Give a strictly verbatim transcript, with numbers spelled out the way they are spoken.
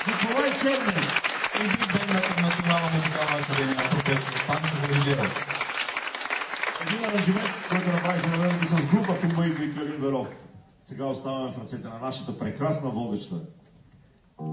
Николай Чернев. И биг бендът на Национална музикална академия на професор Панчо Владижеров. Един аранжимент, който направихме на времето с групата Мъйдо и Калин Велов. Сега оставаме в ръцете на нашата прекрасна водеща